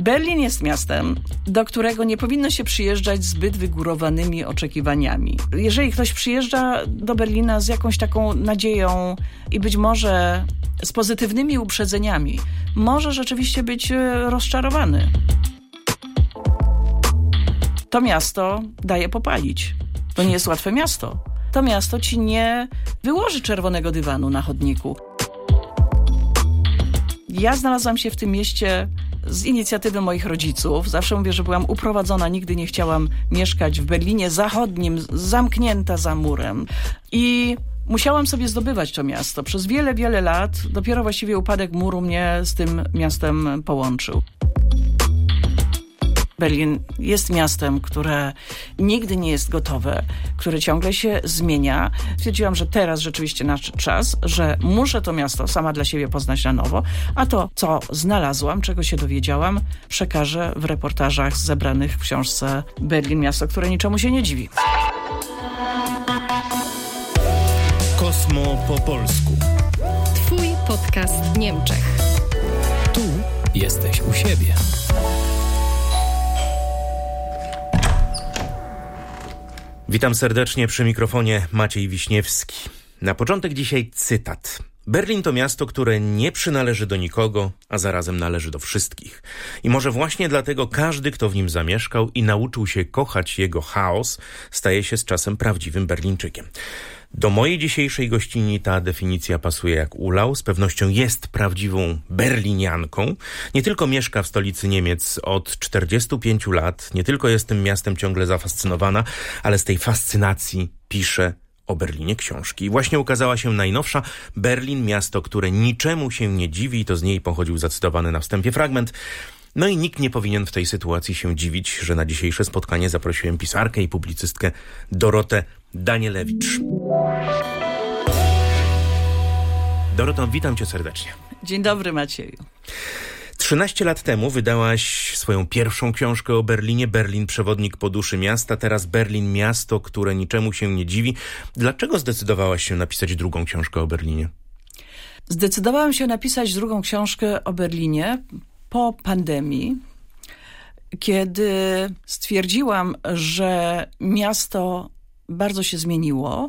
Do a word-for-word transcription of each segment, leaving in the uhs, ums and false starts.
Berlin jest miastem, do którego nie powinno się przyjeżdżać zbyt wygórowanymi oczekiwaniami. Jeżeli ktoś przyjeżdża do Berlina z jakąś taką nadzieją i być może z pozytywnymi uprzedzeniami, może rzeczywiście być rozczarowany. To miasto daje popalić. To nie jest łatwe miasto. To miasto ci nie wyłoży czerwonego dywanu na chodniku. Ja znalazłam się w tym mieście z inicjatywy moich rodziców. Zawsze mówię, że byłam uprowadzona, nigdy nie chciałam mieszkać w Berlinie Zachodnim, zamknięta za murem. I musiałam sobie zdobywać to miasto. Przez wiele, wiele lat dopiero właściwie upadek muru mnie z tym miastem połączył. Berlin jest miastem, które nigdy nie jest gotowe, które ciągle się zmienia. Stwierdziłam, że teraz rzeczywiście nasz czas, że muszę to miasto sama dla siebie poznać na nowo, a to, co znalazłam, czego się dowiedziałam, przekażę w reportażach zebranych w książce Berlin, miasto, które niczemu się nie dziwi. Kosmo po polsku. Twój podcast w Niemczech. Tu jesteś u siebie. Witam serdecznie, przy mikrofonie Maciej Wiśniewski. Na początek dzisiaj cytat. Berlin to miasto, które nie przynależy do nikogo, a zarazem należy do wszystkich. I może właśnie dlatego każdy, kto w nim zamieszkał i nauczył się kochać jego chaos, staje się z czasem prawdziwym Berlińczykiem. Do mojej dzisiejszej gościni ta definicja pasuje jak ulał. Z pewnością jest prawdziwą berlinianką. Nie tylko mieszka w stolicy Niemiec od czterdziestu pięciu lat, nie tylko jest tym miastem ciągle zafascynowana, ale z tej fascynacji pisze o Berlinie książki. I właśnie ukazała się najnowsza Berlin, miasto, które niczemu się nie dziwi. I to z niej pochodził zacytowany na wstępie fragment. No i nikt nie powinien w tej sytuacji się dziwić, że na dzisiejsze spotkanie zaprosiłem pisarkę i publicystkę Dorotę Danielewicz. Doroto, witam cię serdecznie. Dzień dobry, Macieju. trzynaście lat temu wydałaś swoją pierwszą książkę o Berlinie, Berlin, przewodnik po duszy miasta, teraz Berlin, miasto, które niczemu się nie dziwi. Dlaczego zdecydowałaś się napisać drugą książkę o Berlinie? Zdecydowałam się napisać drugą książkę o Berlinie po pandemii, kiedy stwierdziłam, że miasto bardzo się zmieniło,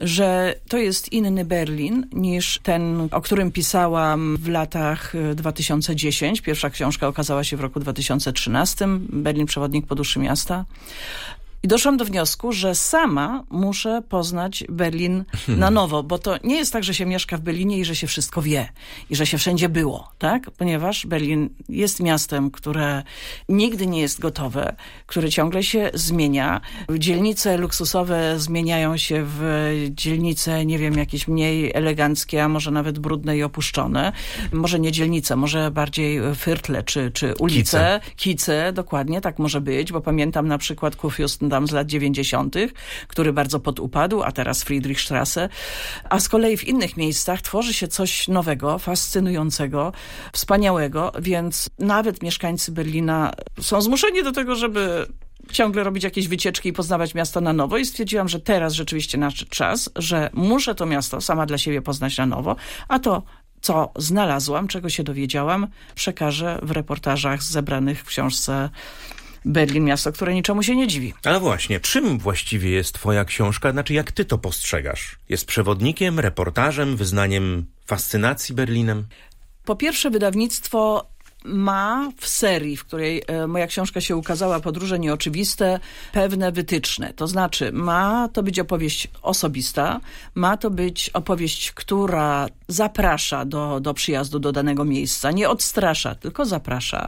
że to jest inny Berlin niż ten, o którym pisałam w latach dwa tysiące dziesiątym. Pierwsza książka okazała się w roku dwa tysiące trzynastym, Berlin, przewodnik po duszy miasta. I doszłam do wniosku, że sama muszę poznać Berlin na nowo, bo to nie jest tak, że się mieszka w Berlinie i że się wszystko wie i że się wszędzie było, tak? Ponieważ Berlin jest miastem, które nigdy nie jest gotowe, które ciągle się zmienia. Dzielnice luksusowe zmieniają się w dzielnice, nie wiem, jakieś mniej eleganckie, a może nawet brudne i opuszczone. Może nie dzielnice, może bardziej Viertle czy, czy ulice. Kice. Kice, dokładnie, tak może być, bo pamiętam na przykład Kurfürstendamm z lat dziewięćdziesiątych, który bardzo podupadł, a teraz Friedrichstraße. A z kolei w innych miejscach tworzy się coś nowego, fascynującego, wspaniałego, więc nawet mieszkańcy Berlina są zmuszeni do tego, żeby ciągle robić jakieś wycieczki i poznawać miasto na nowo i stwierdziłam, że teraz rzeczywiście nasz czas, że muszę to miasto sama dla siebie poznać na nowo, a to, co znalazłam, czego się dowiedziałam, przekażę w reportażach zebranych w książce Berlin, miasto, które niczemu się nie dziwi. Ale właśnie, czym właściwie jest twoja książka? Znaczy, jak ty to postrzegasz? Jest przewodnikiem, reportażem, wyznaniem fascynacji Berlinem? Po pierwsze, wydawnictwo ma w serii, w której e, moja książka się ukazała, Podróże nieoczywiste, pewne wytyczne. To znaczy, ma to być opowieść osobista, ma to być opowieść, która zaprasza do, do przyjazdu do danego miejsca. Nie odstrasza, tylko zaprasza.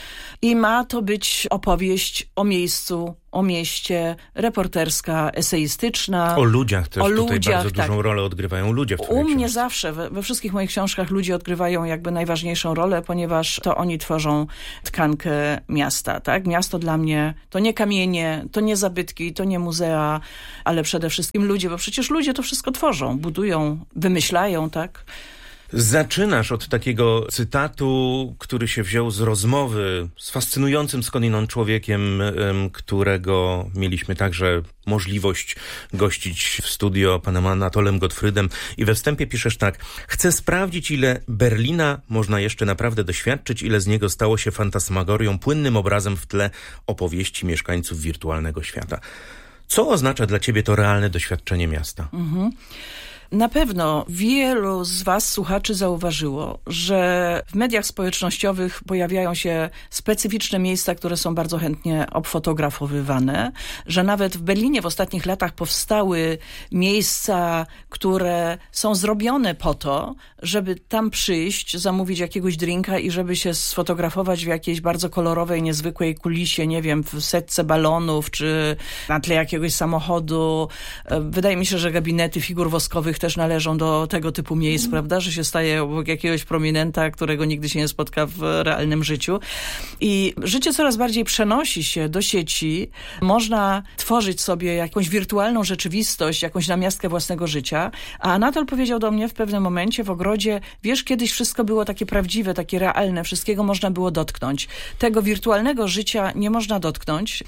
I ma to być opowieść o miejscu, o mieście, reporterska, eseistyczna. O ludziach też. O tutaj ludziach, bardzo tak. dużą rolę odgrywają ludzie w twojej U mnie książce. zawsze, we, we wszystkich moich książkach ludzie odgrywają jakby najważniejszą rolę, ponieważ to oni tworzą tkankę miasta, tak? Miasto dla mnie to nie kamienie, to nie zabytki, to nie muzea, ale przede wszystkim ludzie, bo przecież ludzie to wszystko tworzą, budują, wymyślają, tak? Zaczynasz od takiego cytatu, który się wziął z rozmowy z fascynującym skądinąd człowiekiem, którego mieliśmy także możliwość gościć w studio, panem Anatolem Gottfriedem. I we wstępie piszesz tak: chcę sprawdzić, ile Berlina można jeszcze naprawdę doświadczyć, ile z niego stało się fantasmagorią, płynnym obrazem w tle opowieści mieszkańców wirtualnego świata. Co oznacza dla ciebie to realne doświadczenie miasta? Mhm. Na pewno wielu z was, słuchaczy, zauważyło, że w mediach społecznościowych pojawiają się specyficzne miejsca, które są bardzo chętnie obfotografowywane, że nawet w Berlinie w ostatnich latach powstały miejsca, które są zrobione po to, żeby tam przyjść, zamówić jakiegoś drinka i żeby się sfotografować w jakiejś bardzo kolorowej, niezwykłej kulisie, nie wiem, w setce balonów, czy na tle jakiegoś samochodu. Wydaje mi się, że gabinety figur woskowych też należą do tego typu miejsc, prawda, że się staje obok jakiegoś prominenta, którego nigdy się nie spotka w realnym życiu. I życie coraz bardziej przenosi się do sieci. Można tworzyć sobie jakąś wirtualną rzeczywistość, jakąś namiastkę własnego życia. A Anatol powiedział do mnie w pewnym momencie w ogrodzie: wiesz, kiedyś wszystko było takie prawdziwe, takie realne, wszystkiego można było dotknąć. Tego wirtualnego życia nie można dotknąć.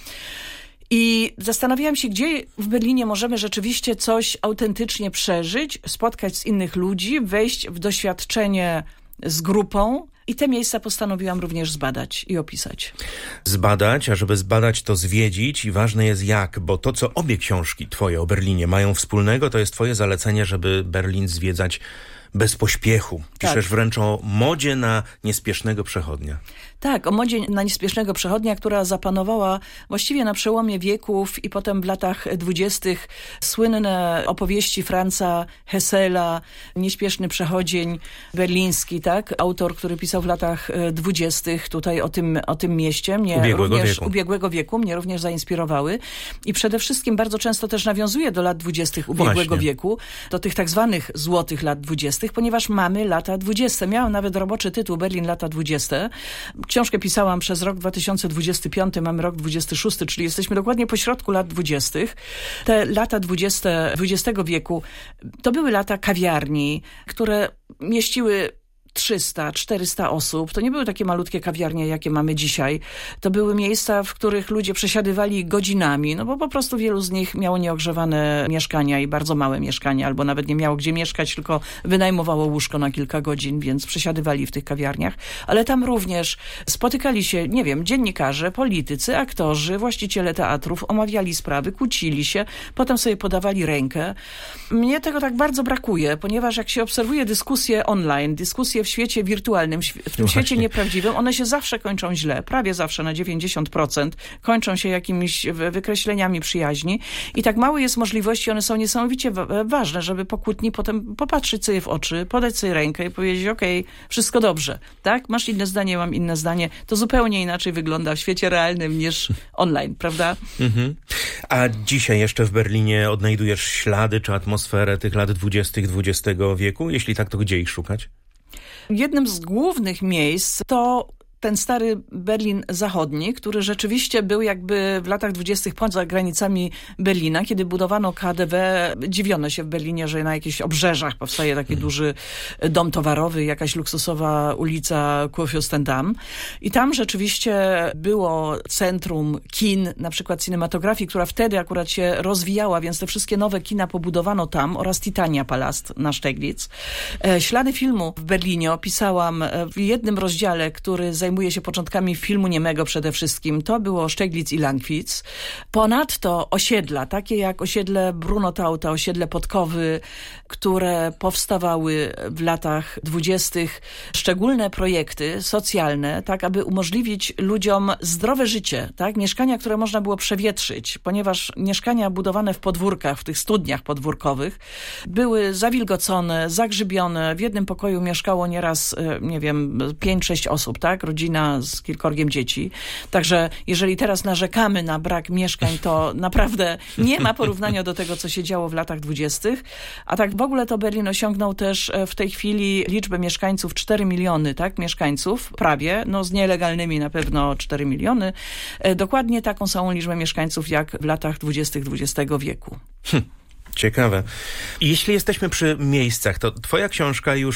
I zastanawiałam się, gdzie w Berlinie możemy rzeczywiście coś autentycznie przeżyć, spotkać z innych ludzi, wejść w doświadczenie z grupą. I te miejsca postanowiłam również zbadać i opisać. Zbadać, a żeby zbadać, to zwiedzić i ważne jest jak, bo to, co obie książki twoje o Berlinie mają wspólnego, to jest twoje zalecenie, żeby Berlin zwiedzać bez pośpiechu. Piszesz tak. wręcz o modzie na niespiesznego przechodnia. Tak, o modzie na niespiesznego przechodnia, która zapanowała właściwie na przełomie wieków i potem w latach dwudziestych. Słynne opowieści Franza Hessela, Niespieszny przechodzień berliński, tak? Autor, który pisał w latach dwudziestych tutaj o tym, o tym mieście. Mnie ubiegłego również, wieku. Ubiegłego wieku. Mnie również zainspirowały. I przede wszystkim bardzo często też nawiązuje do lat dwudziestych ubiegłego Właśnie. wieku, do tych tak zwanych złotych lat dwudziestych, ponieważ mamy lata dwudzieste. Miałam nawet roboczy tytuł Berlin lata dwudzieste. Książkę pisałam przez rok dwa tysiące dwudziesty piąty, mamy rok dwudziesty szósty, czyli jesteśmy dokładnie po środku lat dwudziestych. Te lata dwudzieste dwudziestego wieku to były lata kawiarni, które mieściły trzysta czterysta osób. To nie były takie malutkie kawiarnie, jakie mamy dzisiaj. To były miejsca, w których ludzie przesiadywali godzinami, no bo po prostu wielu z nich miało nieogrzewane mieszkania i bardzo małe mieszkania, albo nawet nie miało gdzie mieszkać, tylko wynajmowało łóżko na kilka godzin, więc przesiadywali w tych kawiarniach. Ale tam również spotykali się, nie wiem, dziennikarze, politycy, aktorzy, właściciele teatrów, omawiali sprawy, kłócili się, potem sobie podawali rękę. Mnie tego tak bardzo brakuje, ponieważ jak się obserwuje dyskusje online, dyskusje w świecie wirtualnym, w tym świecie nieprawdziwym, one się zawsze kończą źle, prawie zawsze na dziewięćdziesiąt procent kończą się jakimiś wykreśleniami przyjaźni i tak mało jest możliwości, one są niesamowicie ważne, żeby po kłótni potem popatrzeć sobie w oczy, podać sobie rękę i powiedzieć: okej, okay, wszystko dobrze, tak? Masz inne zdanie, mam inne zdanie. To zupełnie inaczej wygląda w świecie realnym niż online, prawda? Mhm. A dzisiaj jeszcze w Berlinie odnajdujesz ślady czy atmosferę tych lat dwudziestych dwudziestego wieku? Jeśli tak, to gdzie ich szukać? Jednym z głównych miejsc to ten stary Berlin Zachodni, który rzeczywiście był jakby w latach dwudziestych poza granicami Berlina. Kiedy budowano K D W, dziwiono się w Berlinie, że na jakichś obrzeżach powstaje taki duży dom towarowy, jakaś luksusowa ulica Kurfürstendamm. I tam rzeczywiście było centrum kin, na przykład cinematografii, która wtedy akurat się rozwijała, więc te wszystkie nowe kina pobudowano tam, oraz Titania Palast na Steglitz. Ślady filmu w Berlinie opisałam w jednym rozdziale, który zajmuje się początkami filmu niemego przede wszystkim. To było Steglitz i Lankwitz. Ponadto osiedla, takie jak osiedle Brunotauta, osiedle Podkowy, które powstawały w latach dwudziestych. Szczególne projekty socjalne, tak aby umożliwić ludziom zdrowe życie, tak? Mieszkania, które można było przewietrzyć, ponieważ mieszkania budowane w podwórkach, w tych studniach podwórkowych, były zawilgocone, zagrzybione. W jednym pokoju mieszkało nieraz, nie wiem, pięć sześć osób, tak? Rodzina z kilkorgiem dzieci. Także jeżeli teraz narzekamy na brak mieszkań, to naprawdę nie ma porównania do tego, co się działo w latach dwudziestych. A tak w ogóle to Berlin osiągnął też w tej chwili liczbę mieszkańców cztery miliony, tak? Mieszkańców, prawie, no z nielegalnymi na pewno cztery miliony. Dokładnie taką samą liczbę mieszkańców jak w latach dwudziestych dwudziestego wieku. Hm, ciekawe. I jeśli jesteśmy przy miejscach, to twoja książka już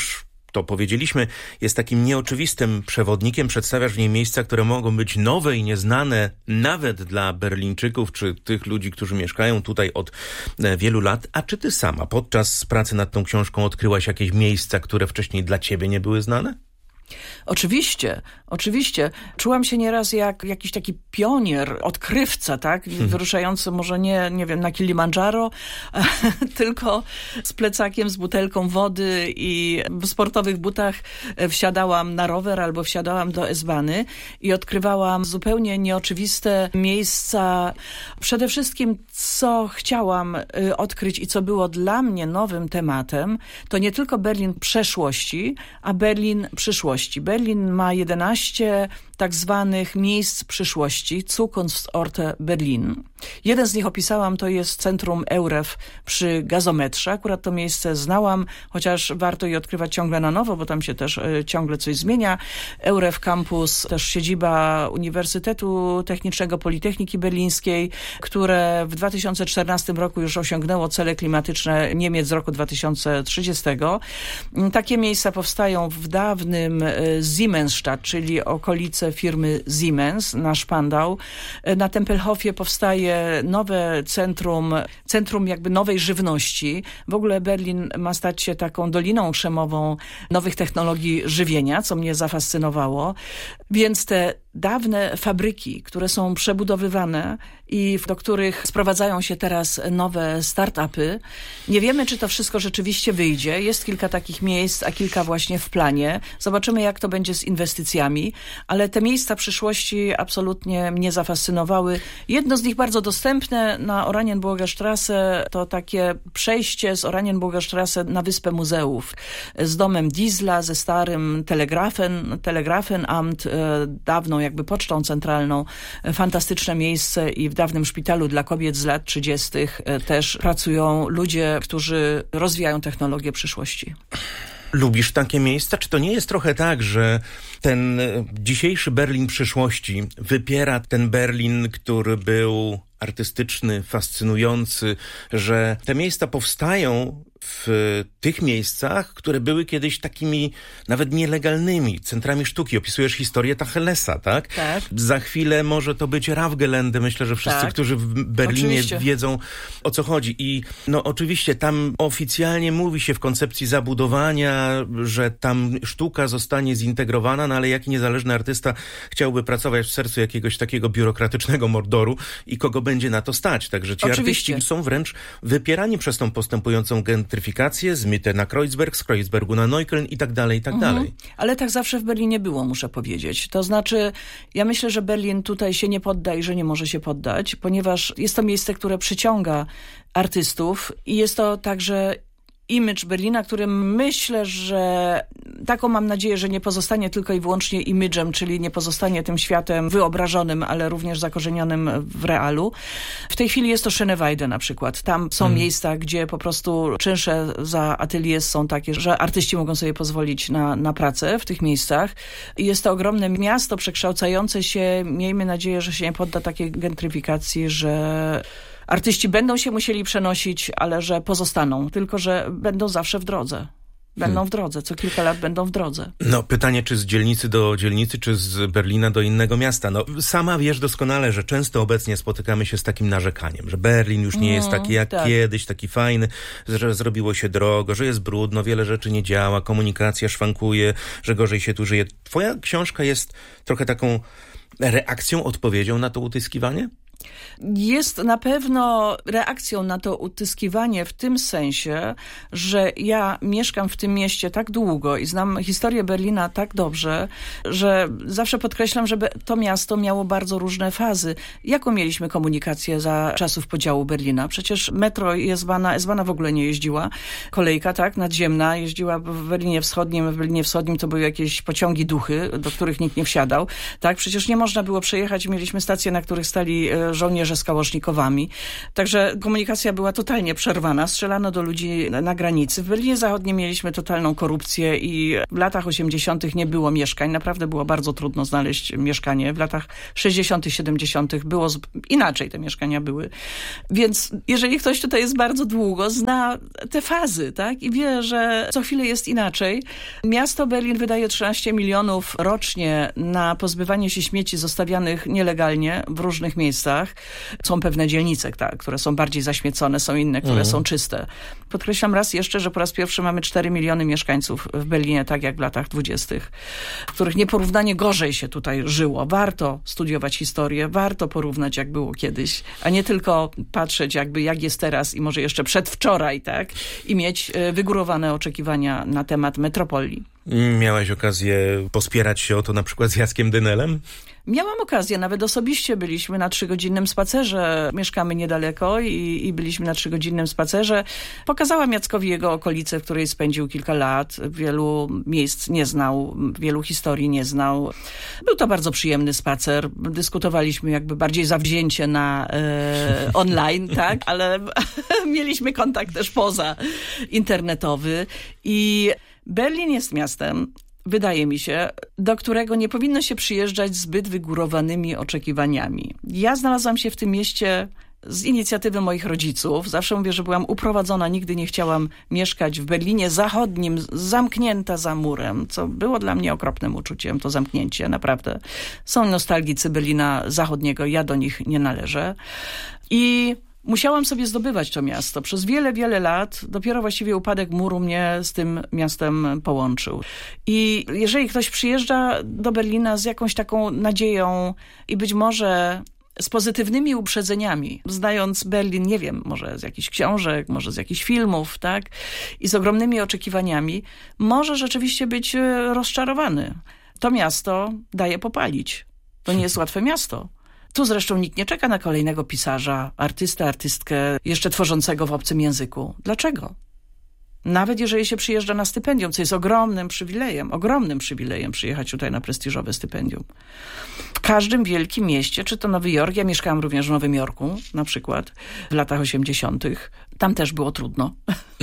to powiedzieliśmy, jest takim nieoczywistym przewodnikiem. Przedstawiasz w niej miejsca, które mogą być nowe i nieznane nawet dla Berlińczyków, czy tych ludzi, którzy mieszkają tutaj od wielu lat. A czy ty sama podczas pracy nad tą książką odkryłaś jakieś miejsca, które wcześniej dla ciebie nie były znane? Oczywiście, oczywiście. Czułam się nieraz jak jakiś taki pionier, odkrywca, tak? Hmm. Wyruszający może nie, nie wiem, na Kilimandżaro, tylko z plecakiem, z butelką wody i w sportowych butach wsiadałam na rower albo wsiadałam do S-Bahny i odkrywałam zupełnie nieoczywiste miejsca. Przede wszystkim, co chciałam odkryć i co było dla mnie nowym tematem, to nie tylko Berlin przeszłości, a Berlin przyszłości. Berlin ma jedenaście tak zwanych miejsc przyszłości, Zukunftsorte Berlin. Jeden z nich opisałam, to jest Centrum Euref przy gazometrze. Akurat to miejsce znałam, chociaż warto je odkrywać ciągle na nowo, bo tam się też y, ciągle coś zmienia. Euref Campus, też siedziba Uniwersytetu Technicznego Politechniki Berlińskiej, które w dwa tysiące czternastym roku już osiągnęło cele klimatyczne Niemiec z roku dwa tysiące trzydziestego. Takie miejsca powstają w dawnym Siemensstadt, czyli okolice firmy Siemens na Spandau. Na Tempelhofie powstaje nowe centrum, centrum jakby nowej żywności. W ogóle Berlin ma stać się taką doliną krzemową nowych technologii żywienia, co mnie zafascynowało. Więc te dawne fabryki, które są przebudowywane i do których sprowadzają się teraz nowe start-upy. Nie wiemy, czy to wszystko rzeczywiście wyjdzie. Jest kilka takich miejsc, a kilka właśnie w planie. Zobaczymy, jak to będzie z inwestycjami, ale te miejsca przyszłości absolutnie mnie zafascynowały. Jedno z nich bardzo dostępne na Oranienburger Straße to takie przejście z Oranienburger Straße na Wyspę Muzeów. Z domem Diesla, ze starym Telegrafen, Telegrafenamt, dawną jakby pocztą centralną. Fantastyczne miejsce i w dawnym szpitalu dla kobiet z lat trzydziestych też pracują ludzie, którzy rozwijają technologię przyszłości. Lubisz takie miejsca? Czy to nie jest trochę tak, że ten dzisiejszy Berlin przyszłości wypiera ten Berlin, który był artystyczny, fascynujący, że te miejsca powstają w tych miejscach, które były kiedyś takimi nawet nielegalnymi centrami sztuki. Opisujesz historię Tachelesa, tak? Tak. Za chwilę może to być Raffgelände. Myślę, że wszyscy, tak. którzy w Berlinie oczywiście wiedzą, o co chodzi. I no oczywiście tam oficjalnie mówi się w koncepcji zabudowania, że tam sztuka zostanie zintegrowana, no ale jaki niezależny artysta chciałby pracować w sercu jakiegoś takiego biurokratycznego mordoru i kogo będzie na to stać. Także ci oczywiście artyści są wręcz wypierani przez tą postępującą gentryfikację, z Mitte na Kreuzberg, z Kreuzbergu na Neukölln i tak dalej, i tak mhm. dalej. Ale tak zawsze w Berlinie było, muszę powiedzieć. To znaczy, ja myślę, że Berlin tutaj się nie podda i że nie może się poddać, ponieważ jest to miejsce, które przyciąga artystów i jest to także image Berlina, który myślę, że taką mam nadzieję, że nie pozostanie tylko i wyłącznie imidżem, czyli nie pozostanie tym światem wyobrażonym, ale również zakorzenionym w realu. W tej chwili jest to Schöneweide na przykład. Tam są hmm. miejsca, gdzie po prostu czynsze za atelier są takie, że artyści mogą sobie pozwolić na, na pracę w tych miejscach. I jest to ogromne miasto przekształcające się. Miejmy nadzieję, że się nie podda takiej gentryfikacji, że artyści będą się musieli przenosić, ale że pozostaną, tylko że będą zawsze w drodze. Będą hmm. w drodze, co kilka lat będą w drodze. No pytanie, czy z dzielnicy do dzielnicy, czy z Berlina do innego miasta. No sama wiesz doskonale, że często obecnie spotykamy się z takim narzekaniem, że Berlin już nie mm, jest taki jak tak. kiedyś, taki fajny, że zrobiło się drogo, że jest brudno, wiele rzeczy nie działa, komunikacja szwankuje, że gorzej się tu żyje. Twoja książka jest trochę taką reakcją, odpowiedzią na to utyskiwanie? Jest na pewno reakcją na to utyskiwanie w tym sensie, że ja mieszkam w tym mieście tak długo i znam historię Berlina tak dobrze, że zawsze podkreślam, że to miasto miało bardzo różne fazy. Jaką mieliśmy komunikację za czasów podziału Berlina? Przecież metro i S-Bahna, S-Bahna w ogóle nie jeździła. Kolejka, tak, nadziemna jeździła w Berlinie Wschodnim. W Berlinie Wschodnim to były jakieś pociągi duchy, do których nikt nie wsiadał. Tak, przecież nie można było przejechać. Mieliśmy stacje, na których stali żołnierze z kałasznikowami. Także komunikacja była totalnie przerwana. Strzelano do ludzi na granicy. W Berlinie Zachodnim mieliśmy totalną korupcję i w latach osiemdziesiątych nie było mieszkań. Naprawdę było bardzo trudno znaleźć mieszkanie. W latach sześćdziesiątych, siedemdziesiątych było z... inaczej te mieszkania były. Więc jeżeli ktoś tutaj jest bardzo długo, zna te fazy, tak? I wie, że co chwilę jest inaczej. Miasto Berlin wydaje trzynaście milionów rocznie na pozbywanie się śmieci zostawianych nielegalnie w różnych miejscach. Są pewne dzielnice, tak, które są bardziej zaśmiecone, są inne, które mhm. są czyste. Podkreślam raz jeszcze, że po raz pierwszy mamy cztery miliony mieszkańców w Berlinie, tak jak w latach dwudziestych, w których nieporównanie gorzej się tutaj żyło. Warto studiować historię, warto porównać, jak było kiedyś, a nie tylko patrzeć jakby jak jest teraz i może jeszcze przedwczoraj, tak, i mieć wygórowane oczekiwania na temat metropolii. Miałaś okazję pospierać się o to na przykład z Jackiem Dynelem? Miałam okazję, nawet osobiście byliśmy na trzygodzinnym spacerze. Mieszkamy niedaleko i, i byliśmy na trzygodzinnym spacerze. Pokazałam Jackowi jego okolice, w której spędził kilka lat. Wielu miejsc nie znał, wielu historii nie znał. Był to bardzo przyjemny spacer. Dyskutowaliśmy jakby bardziej zawzięcie na e, online, tak, ale mieliśmy kontakt też poza internetowy. I Berlin jest miastem, wydaje mi się, do którego nie powinno się przyjeżdżać zbyt wygórowanymi oczekiwaniami. Ja znalazłam się w tym mieście z inicjatywy moich rodziców. Zawsze mówię, że byłam uprowadzona, nigdy nie chciałam mieszkać w Berlinie Zachodnim, zamknięta za murem, co było dla mnie okropnym uczuciem, to zamknięcie, naprawdę. Są nostalgicy Berlina Zachodniego, ja do nich nie należę. I musiałam sobie zdobywać to miasto. Przez wiele, wiele lat dopiero właściwie upadek muru mnie z tym miastem połączył. I jeżeli ktoś przyjeżdża do Berlina z jakąś taką nadzieją i być może z pozytywnymi uprzedzeniami, znając Berlin, nie wiem, może z jakichś książek, może z jakichś filmów, tak, i z ogromnymi oczekiwaniami, może rzeczywiście być rozczarowany. To miasto daje popalić. To nie jest łatwe miasto. Tu zresztą nikt nie czeka na kolejnego pisarza, artystę, artystkę, jeszcze tworzącego w obcym języku. Dlaczego? Nawet jeżeli się przyjeżdża na stypendium, co jest ogromnym przywilejem, ogromnym przywilejem przyjechać tutaj na prestiżowe stypendium. W każdym wielkim mieście, czy to Nowy Jork, ja mieszkałam również w Nowym Jorku, na przykład w latach osiemdziesiątych. Tam też było trudno.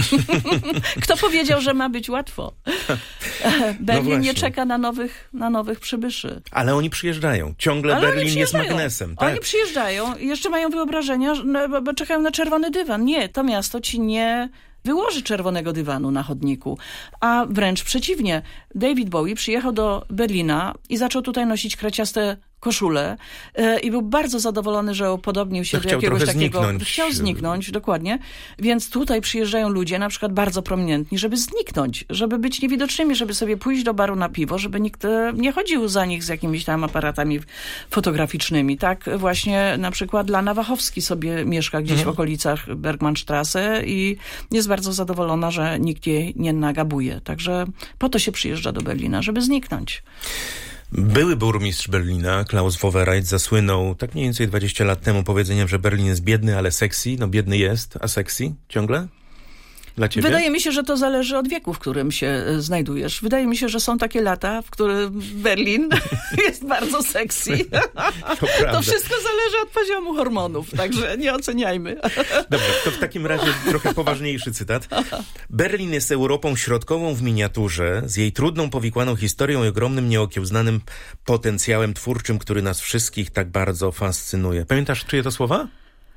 Kto powiedział, że ma być łatwo? Berlin no nie czeka na nowych, na nowych przybyszy. Ale oni przyjeżdżają. Ciągle Ale Berlin jest magnesem. Tak? Oni przyjeżdżają i jeszcze mają wyobrażenia, bo czekają na czerwony dywan. Nie, to miasto ci nie wyłoży czerwonego dywanu na chodniku. A wręcz przeciwnie. David Bowie przyjechał do Berlina i zaczął tutaj nosić kraciaste koszule e, i był bardzo zadowolony, że upodobnił się to do jakiegoś takiego... Zniknąć. Chciał zniknąć, dokładnie. Więc tutaj przyjeżdżają ludzie, na przykład bardzo prominentni, żeby zniknąć, żeby być niewidocznymi, żeby sobie pójść do baru na piwo, żeby nikt nie chodził za nich z jakimiś tam aparatami fotograficznymi. Tak właśnie na przykład Lana Wachowski sobie mieszka gdzieś mhm. w okolicach Bergmannstraße i jest bardzo zadowolona, że nikt jej nie nagabuje. Także po to się przyjeżdża do Berlina, żeby zniknąć. Były burmistrz Berlina, Klaus Wowereit, zasłynął tak mniej więcej dwadzieścia lat temu powiedzeniem, że Berlin jest biedny, ale sexy. No biedny jest, a sexy ciągle? Dla ciebie? Wydaje mi się, że to zależy od wieku, w którym się znajdujesz. Wydaje mi się, że są takie lata, w którym Berlin jest bardzo sexy. To, to wszystko zależy od poziomu hormonów, także nie oceniajmy. Dobra, to w takim razie trochę poważniejszy cytat. Berlin jest Europą środkową w miniaturze, z jej trudną, powikłaną historią i ogromnym, nieokiełznanym potencjałem twórczym, który nas wszystkich tak bardzo fascynuje. Pamiętasz czyje to słowa?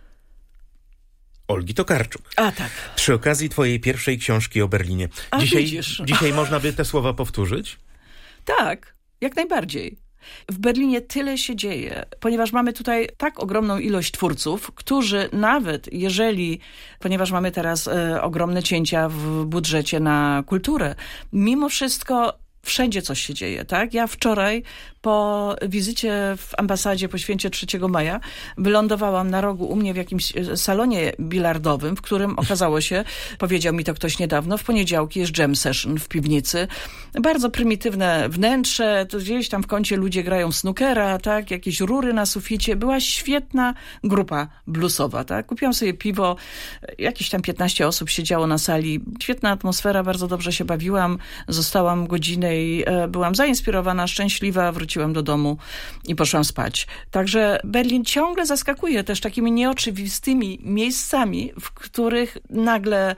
Olgi Tokarczuk. A tak. Przy okazji twojej pierwszej książki o Berlinie. A dzisiaj, widzisz. dzisiaj można by te słowa powtórzyć? Tak, jak najbardziej. W Berlinie tyle się dzieje, ponieważ mamy tutaj tak ogromną ilość twórców, którzy nawet jeżeli, ponieważ mamy teraz e, ogromne cięcia w budżecie na kulturę, mimo wszystko wszędzie coś się dzieje, tak? Ja wczoraj po wizycie w ambasadzie po święcie trzeciego maja wylądowałam na rogu u mnie w jakimś salonie bilardowym, w którym okazało się, powiedział mi to ktoś niedawno, w poniedziałki jest jam session w piwnicy. Bardzo prymitywne wnętrze, to gdzieś tam w kącie ludzie grają w snookera, tak? Jakieś rury na suficie. Była świetna grupa bluesowa, tak? Kupiłam sobie piwo, jakieś tam piętnaście osób siedziało na sali. Świetna atmosfera, bardzo dobrze się bawiłam. Zostałam godzinę czwartej byłam zainspirowana, szczęśliwa, wróciłam do domu i poszłam spać. Także Berlin ciągle zaskakuje też takimi nieoczywistymi miejscami, w których nagle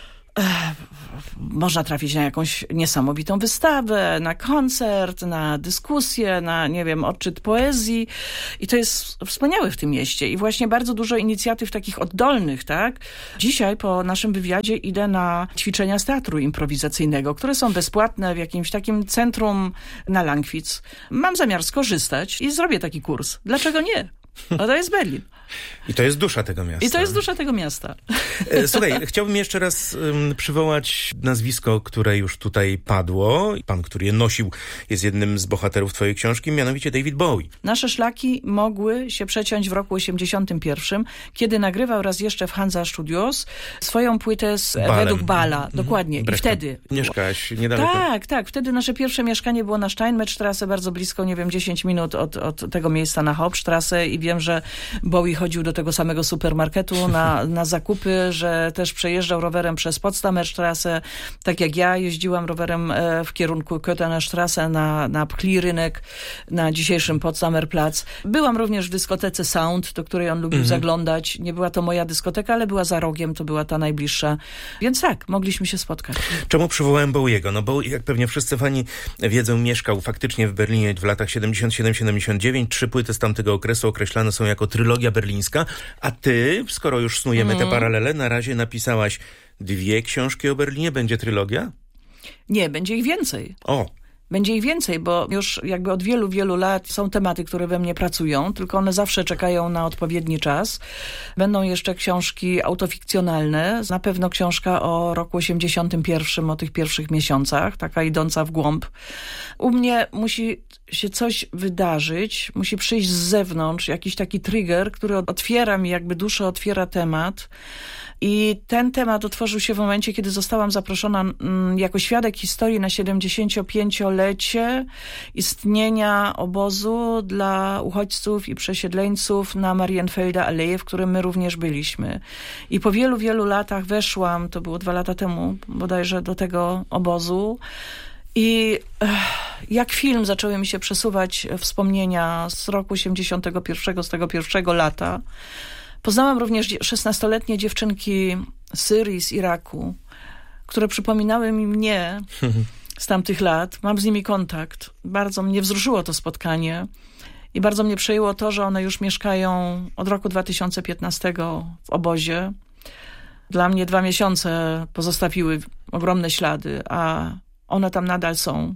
można trafić na jakąś niesamowitą wystawę, na koncert, na dyskusję, na, nie wiem, odczyt poezji. I to jest wspaniałe w tym mieście. I właśnie bardzo dużo inicjatyw takich oddolnych, tak? Dzisiaj po naszym wywiadzie idę na ćwiczenia z teatru improwizacyjnego, które są bezpłatne w jakimś takim centrum na Langwitz. Mam zamiar skorzystać i zrobię taki kurs. Dlaczego nie? No to jest Berlin. I to jest dusza tego miasta. I to jest dusza tego miasta. Słuchaj, chciałbym jeszcze raz um, przywołać nazwisko, które już tutaj padło. Pan, który je nosił, jest jednym z bohaterów twojej książki, mianowicie David Bowie. Nasze szlaki mogły się przeciąć w roku osiemdziesiątym pierwszym, kiedy nagrywał raz jeszcze w Hansa Studios swoją płytę z, według Bala. Dokładnie. Brechta. I wtedy... Mieszkałaś niedaleko. Tak, tak. Wtedy nasze pierwsze mieszkanie było na Steinmetzstraße, bardzo blisko, nie wiem, dziesięć minut od, od tego miejsca na Hauptstraße i wiem, że Bowie chodził do tego samego supermarketu na, na zakupy, że też przejeżdżał rowerem przez Potsdamerstraße, tak jak ja jeździłam rowerem w kierunku Köthenerstraße na, na Pchli rynek, na dzisiejszym Potsdamerplatz. Byłam również w dyskotece Sound, do której on lubił mhm. zaglądać. Nie była to moja dyskoteka, ale była za rogiem, to była ta najbliższa. Więc tak, mogliśmy się spotkać. Czemu przywołałem Bowiego? No bo jak pewnie wszyscy fani wiedzą, mieszkał faktycznie w Berlinie w latach siedemdziesiąt siedem siedemdziesiąt dziewięć. Trzy płyty z tamtego okresu określane są jako trylogia berlińska, a ty, skoro już snujemy mm. te paralele, na razie napisałaś dwie książki o Berlinie. Będzie trylogia? Nie, będzie ich więcej. O! Będzie ich więcej, bo już jakby od wielu, wielu lat są tematy, które we mnie pracują, tylko one zawsze czekają na odpowiedni czas. Będą jeszcze książki autofikcjonalne, na pewno książka o roku osiemdziesiątym pierwszym, o tych pierwszych miesiącach, taka idąca w głąb. U mnie musi się coś wydarzyć, musi przyjść z zewnątrz jakiś taki trigger, który otwiera mi jakby duszę, otwiera temat. I ten temat otworzył się w momencie, kiedy zostałam zaproszona mm, jako świadek historii na siedemdziesięciopięciolecie istnienia obozu dla uchodźców i przesiedleńców na Marienfelder Allee, w którym my również byliśmy. I po wielu, wielu latach weszłam, to było dwa lata temu bodajże, do tego obozu. I ech, jak film zaczęły mi się przesuwać wspomnienia z roku osiemdziesiątego pierwszego, z tego pierwszego lata. Poznałam również szesnastoletnie dziewczynki z Syrii, z Iraku, które przypominały mi mnie z tamtych lat. Mam z nimi kontakt. Bardzo mnie wzruszyło to spotkanie i bardzo mnie przejęło to, że one już mieszkają od roku dwa tysiące piętnastego w obozie. Dla mnie dwa miesiące pozostawiły ogromne ślady, a one tam nadal są.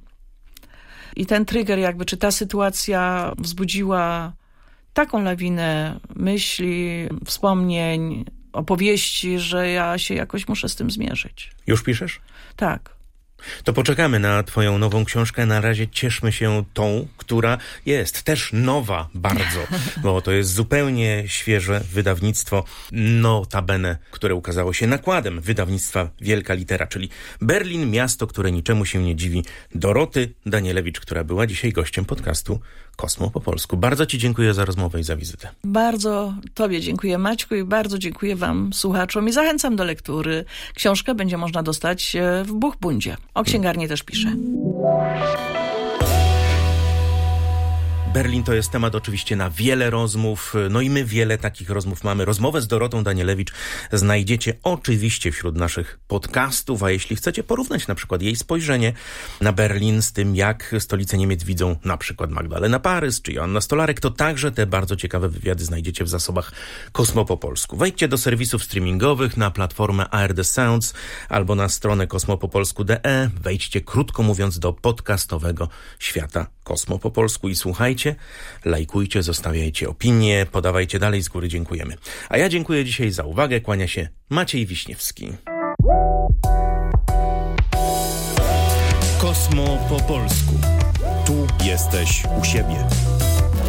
I ten trigger jakby, czy ta sytuacja wzbudziła taką lawinę myśli, wspomnień, opowieści, że ja się jakoś muszę z tym zmierzyć. Już piszesz? Tak. To poczekamy na twoją nową książkę. Na razie cieszmy się tą, która jest też nowa bardzo, bo to jest zupełnie świeże wydawnictwo, notabene, które ukazało się nakładem wydawnictwa Wielka Litera, czyli Berlin, miasto, które niczemu się nie dziwi. Doroty Danielewicz, która była dzisiaj gościem podcastu Kosmo po polsku. Bardzo ci dziękuję za rozmowę i za wizytę. Bardzo tobie dziękuję, Maćku, i bardzo dziękuję wam, słuchaczom, i zachęcam do lektury. Książkę będzie można dostać w Buchbundzie. O księgarni też piszę. Berlin to jest temat oczywiście na wiele rozmów, no i my wiele takich rozmów mamy. Rozmowę z Dorotą Danielewicz znajdziecie oczywiście wśród naszych podcastów, a jeśli chcecie porównać na przykład jej spojrzenie na Berlin z tym, jak stolicę Niemiec widzą na przykład Magdalena Parys czy Joanna Stolarek, to także te bardzo ciekawe wywiady znajdziecie w zasobach Kosmo po polsku. Wejdźcie do serwisów streamingowych na platformę A R D Sounds albo na stronę kosmopopolsku kropka de. Wejdźcie, krótko mówiąc, do podcastowego świata Kosmo po polsku i słuchajcie, lajkujcie, zostawiajcie opinie, podawajcie dalej, z góry dziękujemy. A ja dziękuję dzisiaj za uwagę, kłania się Maciej Wiśniewski. Kosmo po polsku. Tu jesteś u siebie.